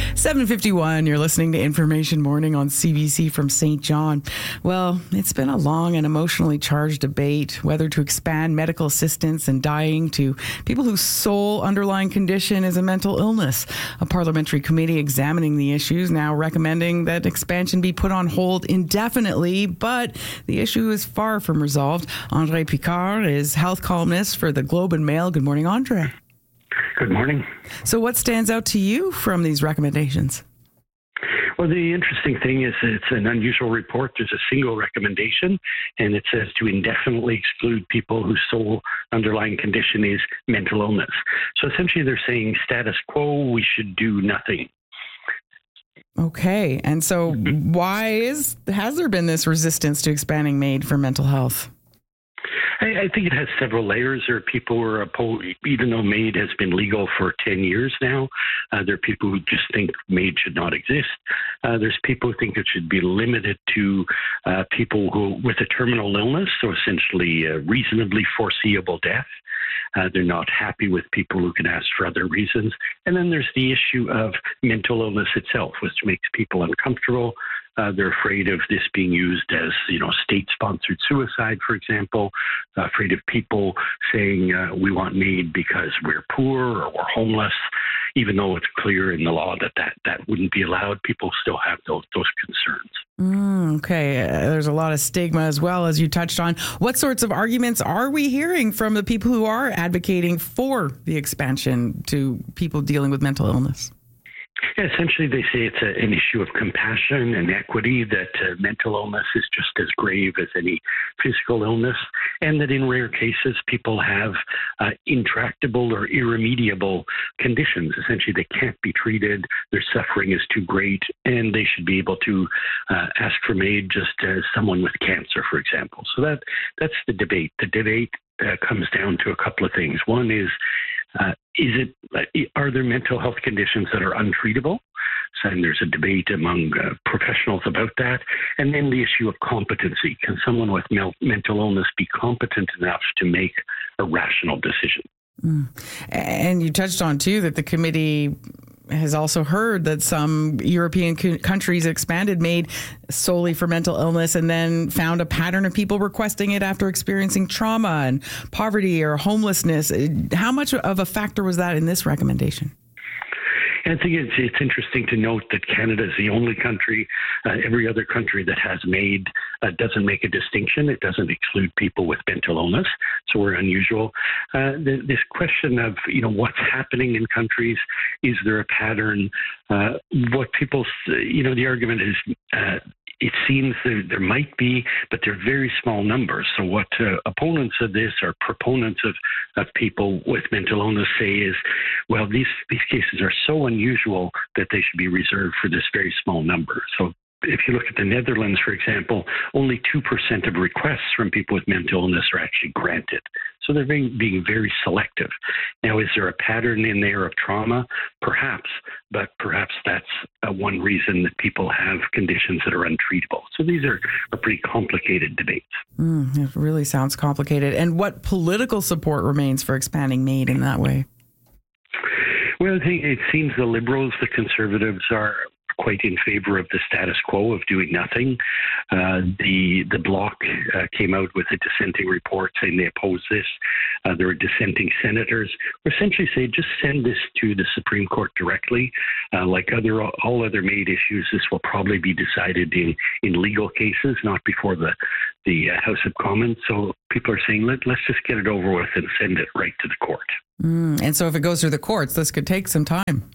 7:51, you're listening to Information Morning on CBC from St. John. Well, it's been a long and emotionally charged debate whether to expand medical assistance in dying to people whose sole underlying condition is a mental illness. A parliamentary committee examining the issues now recommending that expansion be put on hold indefinitely, but the issue is far from resolved. André Picard is health columnist for the Globe and Mail. Good morning, André. Good morning. So what stands out to you from these recommendations? Well, the interesting thing is it's an unusual report. There's a single recommendation, and it says to indefinitely exclude people whose sole underlying condition is mental illness. So essentially they're saying status quo, we should do nothing. Okay. And so has there been this resistance to expanding MAID for mental health? I think it has several layers. There are people who are opposed, even though MAID has been legal for 10 years now. There are people who just think MAID should not exist. There's people who think it should be limited to people who with a terminal illness, so essentially reasonably foreseeable death. They're not happy with people who can ask for other reasons. And then there's the issue of mental illness itself, which makes people uncomfortable. They're afraid of this being used as, state-sponsored suicide, for example, afraid of people saying we want MAID because we're poor or we're homeless, even though it's clear in the law that wouldn't be allowed. People still have those concerns. Okay. There's a lot of stigma as well, as you touched on. What sorts of arguments are we hearing from the people who are advocating for the expansion to people dealing with mental illness? Yeah, essentially, they say it's an issue of compassion and equity, that mental illness is just as grave as any physical illness, and that in rare cases, people have intractable or irremediable conditions. Essentially, they can't be treated, their suffering is too great, and they should be able to ask for MAID just as someone with cancer, for example. So that's the debate. The debate comes down to a couple of things. One is, are there mental health conditions that are untreatable? So there's a debate among professionals about that. And then the issue of competency. Can someone with mental illness be competent enough to make a rational decision? And you touched on, too, that the committee has also heard that some European countries expanded MAID solely for mental illness and then found a pattern of people requesting it after experiencing trauma and poverty or homelessness. How much of a factor was that in this recommendation? I think it's interesting to note that Canada is the only country, every other country that has MAID doesn't make a distinction. It doesn't exclude people with mental illness. So we're unusual. This question of, what's happening in countries, is there a pattern? What people, the argument is, it seems there might be, but they're very small numbers. So what opponents of this or proponents of people with mental illness say is, well, these cases are so unusual that they should be reserved for this very small number. So if you look at the Netherlands, for example, only 2% of requests from people with mental illness are actually granted. So they're being very selective. Now, is there a pattern in there of trauma? Perhaps, but perhaps that's one reason that people have conditions that are untreatable. So these are pretty complicated debates. It really sounds complicated. And what political support remains for expanding MAID in that way? Well, I think it seems the Liberals, the Conservatives are quite in favor of the status quo of doing nothing. The Bloc came out with a dissenting report saying they oppose this. There are dissenting senators who essentially say just send this to the Supreme Court directly. Like all other MAID issues, this will probably be decided in legal cases, not before the House of Commons. So people are saying, let's just get it over with and send it right to the court. And so if it goes through the courts, this could take some time.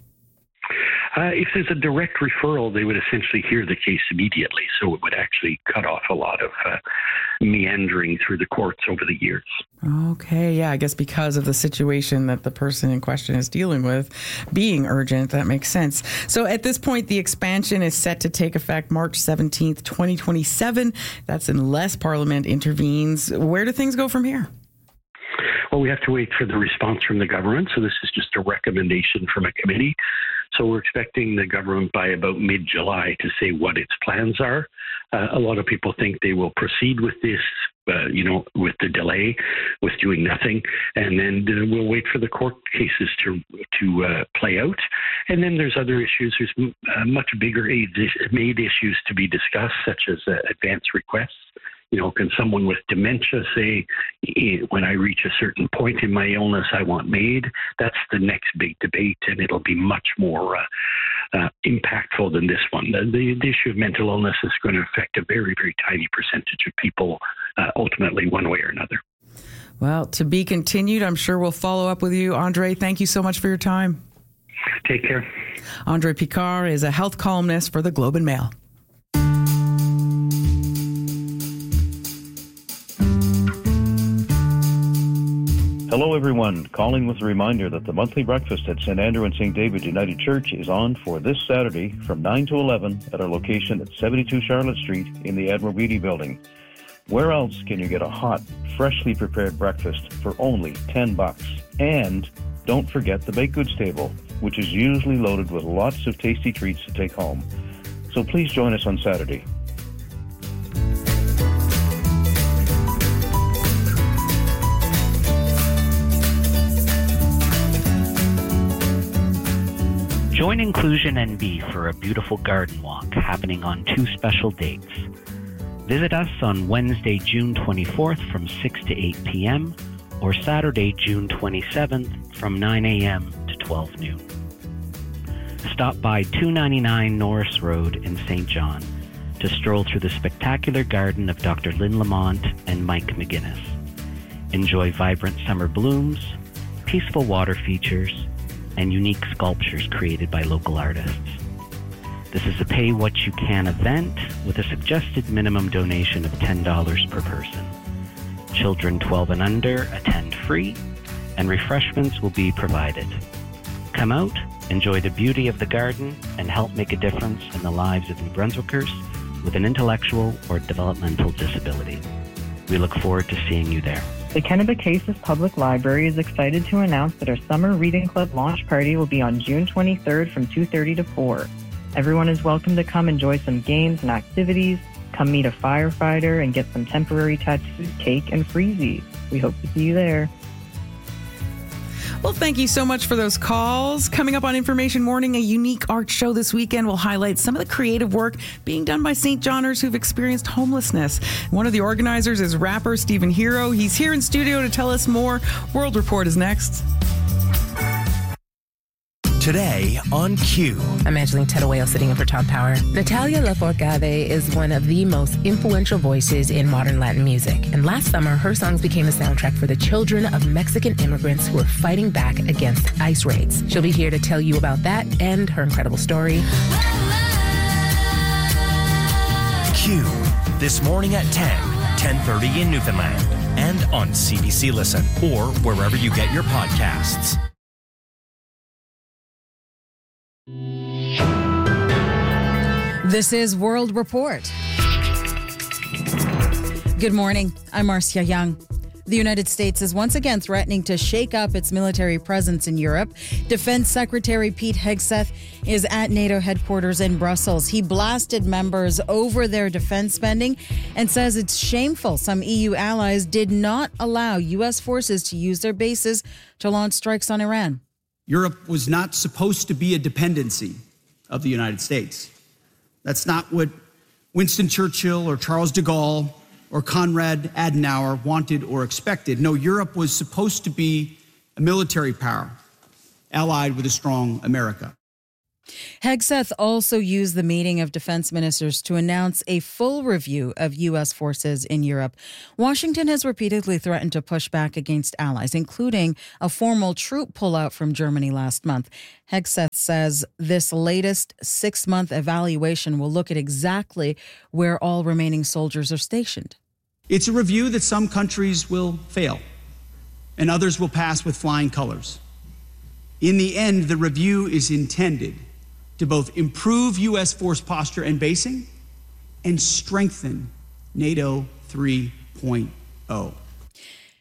If there's a direct referral, they would essentially hear the case immediately. So it would actually cut off a lot of meandering through the courts over the years. Okay. Yeah, I guess because of the situation that the person in question is dealing with being urgent, that makes sense. So at this point, the expansion is set to take effect March 17th, 2027. That's unless Parliament intervenes. Where do things go from here? Well, we have to wait for the response from the government. So this is just a recommendation from a committee. So we're expecting the government by about mid-July to say what its plans are. A lot of people think they will proceed with this, with the delay, with doing nothing, and then we'll wait for the court cases to play out. And then there's other issues. There's much bigger aid issues to be discussed, such as advance requests. Can someone with dementia say, when I reach a certain point in my illness, I want MAID? That's the next big debate, and it'll be much more impactful than this one. The issue of mental illness is going to affect a very, very tiny percentage of people, ultimately, one way or another. Well, to be continued. I'm sure we'll follow up with you. Andre, thank you so much for your time. Take care. Andre Picard is a health columnist for the Globe and Mail. Hello, everyone. Calling with a reminder that the monthly breakfast at St. Andrew and St. David United Church is on for this Saturday from 9 to 11 at our location at 72 Charlotte Street in the Admiral Beatty Building. Where else can you get a hot, freshly prepared breakfast for only $10? And don't forget the baked goods table, which is usually loaded with lots of tasty treats to take home. So please join us on Saturday. Join Inclusion NB for a beautiful garden walk happening on 2 special dates. Visit us on Wednesday, June 24th from 6 to 8 p.m. or Saturday, June 27th from 9 a.m. to 12 noon. Stop by 299 Norris Road in St. John to stroll through the spectacular garden of Dr. Lynn Lamont and Mike McGuinness. Enjoy vibrant summer blooms, peaceful water features, and unique sculptures created by local artists. This is a pay-what-you-can event with a suggested minimum donation of $10 per person. Children 12 and under attend free, and refreshments will be provided. Come out, enjoy the beauty of the garden, and help make a difference in the lives of New Brunswickers with an intellectual or developmental disability. We look forward to seeing you there. The Kennebecasis Public Library is excited to announce that our Summer Reading Club launch party will be on June 23rd from 2:30 to 4. Everyone is welcome to come enjoy some games and activities, come meet a firefighter, and get some temporary tattoos, cake, and freezies. We hope to see you there. Well, thank you so much for those calls. Coming up on Information Morning, a unique art show this weekend will highlight some of the creative work being done by St. Johners who've experienced homelessness. One of the organizers is rapper Stephen Hero. He's here in studio to tell us more. World Report is next. Today on Q. I'm Angeline Tettawale sitting in for Todd Power. Natalia Lafourcade is one of the most influential voices in modern Latin music. And last summer, her songs became the soundtrack for the children of Mexican immigrants who are fighting back against ICE raids. She'll be here to tell you about that and her incredible story. Q. This morning at 10:30 in Newfoundland. And on CBC Listen or wherever you get your podcasts. This is World Report. Good morning. I'm Marcia Young. The United States is once again threatening to shake up its military presence in Europe. Defense Secretary Pete Hegseth is at NATO headquarters in Brussels. He blasted members over their defense spending and says it's shameful some EU allies did not allow U.S. forces to use their bases to launch strikes on Iran. Europe was not supposed to be a dependency of the United States. That's not what Winston Churchill or Charles de Gaulle or Konrad Adenauer wanted or expected. No, Europe was supposed to be a military power allied with a strong America. Hegseth also used the meeting of defense ministers to announce a full review of U.S. forces in Europe. Washington has repeatedly threatened to push back against allies, including a formal troop pullout from Germany last month. Hegseth says this latest 6-month evaluation will look at exactly where all remaining soldiers are stationed. It's a review that some countries will fail and others will pass with flying colors. In the end, the review is intended to both improve U.S. force posture and basing and strengthen NATO 3.0.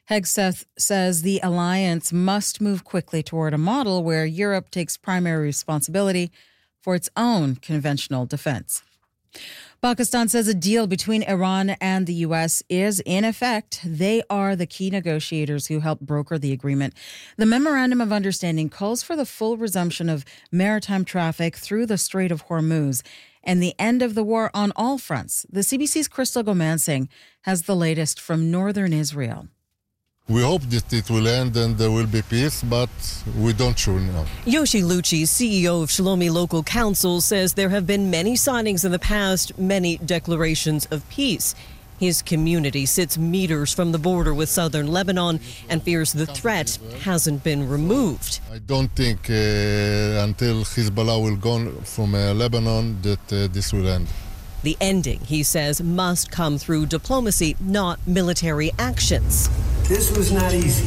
Hegseth says the alliance must move quickly toward a model where Europe takes primary responsibility for its own conventional defense. Pakistan says a deal between Iran and the U.S. is in effect. They are the key negotiators who helped broker the agreement. The Memorandum of Understanding calls for the full resumption of maritime traffic through the Strait of Hormuz and the end of the war on all fronts. The CBC's Crystal Gomansing has the latest from northern Israel. We hope that it will end and there will be peace, but we don't sure know. Yoshi Lucci, CEO of Shlomi Local Council, says there have been many signings in the past, many declarations of peace. His community sits meters from the border with southern Lebanon and fears the threat hasn't been removed. I don't think until Hezbollah will go from Lebanon that this will end. The ending, he says, must come through diplomacy, not military actions. This was not easy,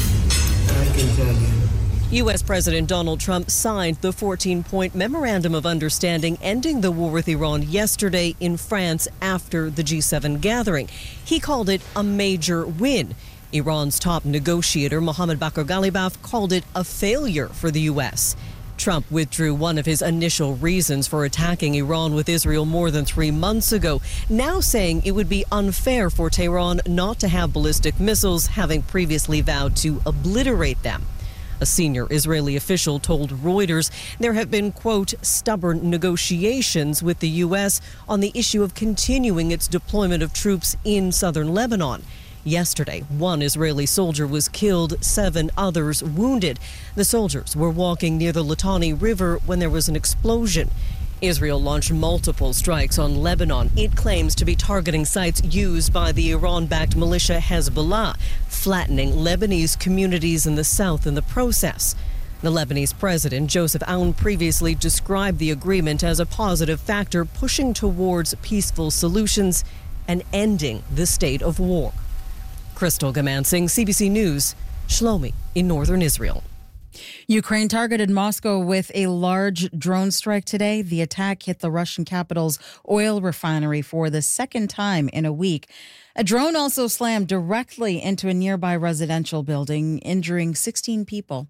I can tell you. U.S. President Donald Trump signed the 14-point Memorandum of Understanding ending the war with Iran yesterday in France after the G7 gathering. He called it a major win. Iran's top negotiator, Mohammad Bakr Ghalibaf, called it a failure for the U.S. Trump withdrew one of his initial reasons for attacking Iran with Israel more than 3 months ago, now saying it would be unfair for Tehran not to have ballistic missiles, having previously vowed to obliterate them. A senior Israeli official told Reuters there have been, quote, stubborn negotiations with the U.S. on the issue of continuing its deployment of troops in southern Lebanon. Yesterday, one Israeli soldier was killed, 7 others wounded. The soldiers were walking near the Litani River when there was an explosion. Israel launched multiple strikes on Lebanon. It claims to be targeting sites used by the Iran-backed militia Hezbollah, flattening Lebanese communities in the south in the process. The Lebanese president, Joseph Aoun, previously described the agreement as a positive factor pushing towards peaceful solutions and ending the state of war. Crystal Gomansing, CBC News, Shlomi in northern Israel. Ukraine targeted Moscow with a large drone strike today. The attack hit the Russian capital's oil refinery for the second time in a week. A drone also slammed directly into a nearby residential building, injuring 16 people.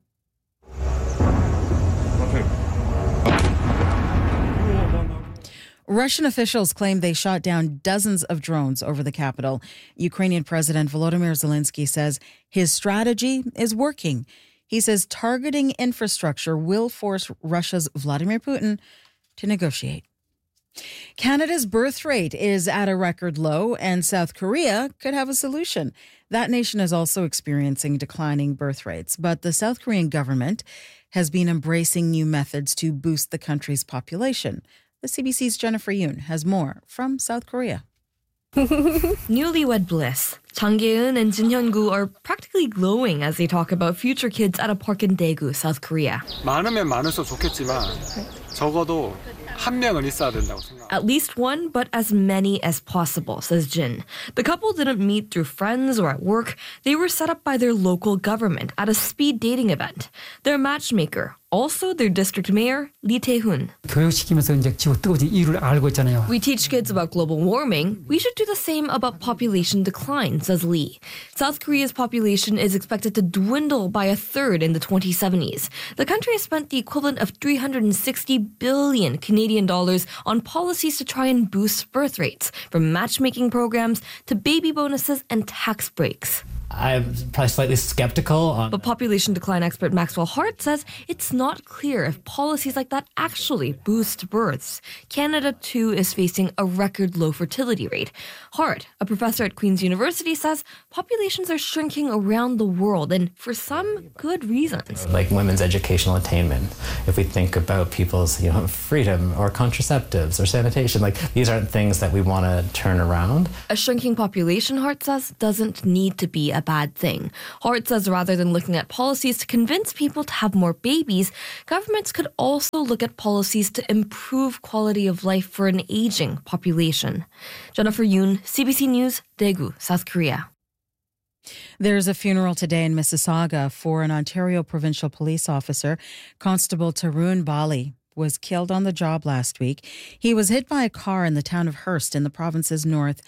Russian officials claim they shot down dozens of drones over the capital. Ukrainian President Volodymyr Zelensky says his strategy is working. He says targeting infrastructure will force Russia's Vladimir Putin to negotiate. Canada's birth rate is at a record low, and South Korea could have a solution. That nation is also experiencing declining birth rates, but the South Korean government has been embracing new methods to boost the country's population. The CBC's Jennifer Yoon has more from South Korea. Newlywed bliss. Chang Ye-eun and Jin Hyun-gu are practically glowing as they talk about future kids at a park in Daegu, South Korea. 많으면 많을수록 좋겠지만 적어도 한 명은 있어야 된다고 생각. At least one, but as many as possible, says Jin. The couple didn't meet through friends or at work. They were set up by their local government at a speed dating event. Their matchmaker, also their district mayor, Lee Tae-hoon. 교육시키면서 이제 지구 뜨거워진 이유를 알고 있잖아요. We teach kids about global warming. We should do the same about population decline, says Lee. South Korea's population is expected to dwindle by a third in the 2070s. The country has spent the equivalent of 360 billion Canadian dollars on policies to try and boost birth rates, from matchmaking programs to baby bonuses and tax breaks. I'm probably slightly skeptical on. But population decline expert Maxwell Hart says it's not clear if policies like that actually boost births. Canada, too, is facing a record low fertility rate. Hart, a professor at Queen's University, says populations are shrinking around the world, and for some good reasons. Like women's educational attainment. If we think about people's, freedom or contraceptives or sanitation, these aren't things that we want to turn around. A shrinking population, Hart says, doesn't need to be a bad thing. Hart says rather than looking at policies to convince people to have more babies, governments could also look at policies to improve quality of life for an aging population. Jennifer Yoon, CBC News, Daegu, South Korea. There's a funeral today in Mississauga for an Ontario provincial police officer. Constable Tarun Bali was killed on the job last week. He was hit by a car in the town of Hearst in the province's north.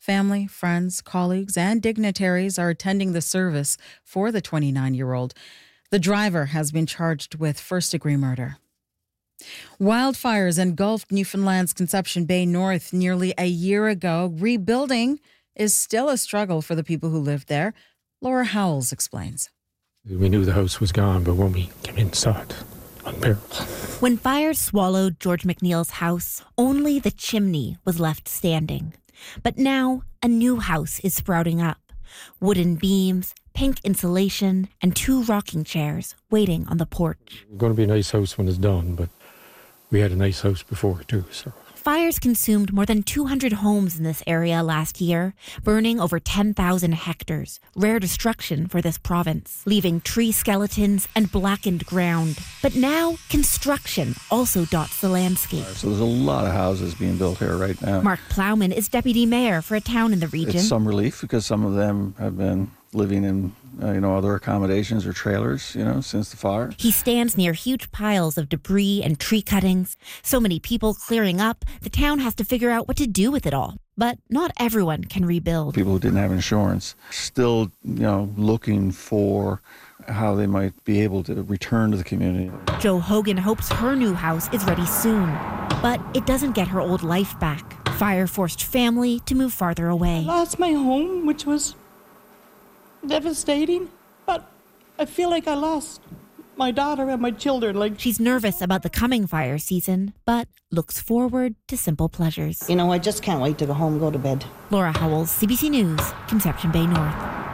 Family, friends, colleagues, and dignitaries are attending the service for the 29-year-old. The driver has been charged with first-degree murder. Wildfires engulfed Newfoundland's Conception Bay North nearly a year ago. Rebuilding is still a struggle for the people who live there. Laura Howells explains. We knew the house was gone, but when we came inside, unbearable. When fires swallowed George McNeil's house, only the chimney was left standing. But now a new house is sprouting up. Wooden beams, pink insulation, and 2 rocking chairs waiting on the porch. It's going to be a nice house when it's done, but we had a nice house before too, so. Fires consumed more than 200 homes in this area last year, burning over 10,000 hectares, rare destruction for this province, leaving tree skeletons and blackened ground. But now, construction also dots the landscape. So there's a lot of houses being built here right now. Mark Plowman is deputy mayor for a town in the region. It's some relief because some of them have been living in other accommodations or trailers, since the fire. He stands near huge piles of debris and tree cuttings. So many people clearing up, the town has to figure out what to do with it all. But not everyone can rebuild. People who didn't have insurance still, looking for how they might be able to return to the community. Jo Hogan hopes her new house is ready soon, but it doesn't get her old life back. Fire forced family to move farther away. I lost my home, which was devastating, but I feel like I lost my daughter and my children. She's nervous about the coming fire season, but looks forward to simple pleasures. I just can't wait to go home and go to bed. Laura Howells, CBC News, Conception Bay North.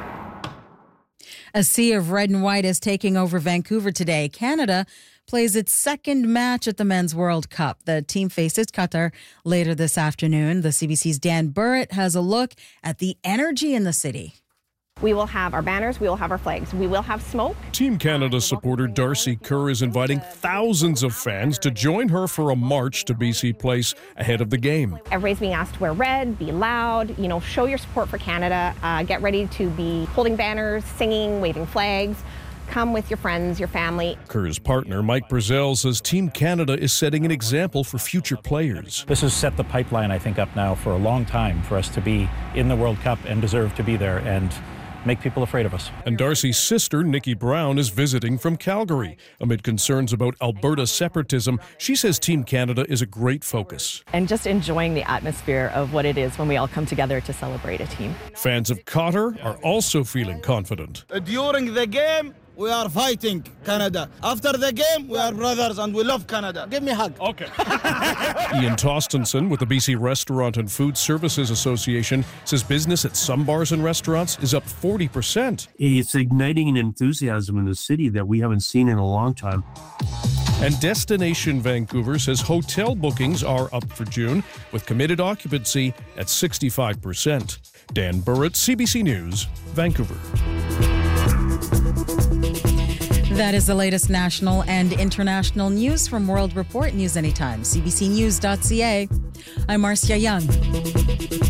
A sea of red and white is taking over Vancouver today. Canada plays its second match at the Men's World Cup. The team faces Qatar later this afternoon. The CBC's Dan Burrett has a look at the energy in the city. We will have our banners, we will have our flags, we will have smoke. Team Canada supporter Darcy Kerr is inviting thousands of fans to join her for a march to BC Place ahead of the game. Everybody's being asked to wear red, be loud, show your support for Canada, get ready to be holding banners, singing, waving flags. Come with your friends, your family. Kerr's partner, Mike Brazell, says Team Canada is setting an example for future players. This has set the pipeline, I think, up now for a long time for us to be in the World Cup and deserve to be there and make people afraid of us. And Darcy's sister, Nikki Brown, is visiting from Calgary. Amid concerns about Alberta separatism, she says Team Canada is a great focus. And just enjoying the atmosphere of what it is when we all come together to celebrate a team. Fans of Qatar are also feeling confident. During the game, we are fighting Canada. After the game, we are brothers and we love Canada. Give me a hug. Okay. Ian Tostenson with the BC Restaurant and Food Services Association says business at some bars and restaurants is up 40%. It's igniting an enthusiasm in the city that we haven't seen in a long time. And Destination Vancouver says hotel bookings are up for June with committed occupancy at 65%. Dan Burrett, CBC News, Vancouver. That is the latest national and international news from World Report News Anytime, cbcnews.ca. I'm Marcia Young.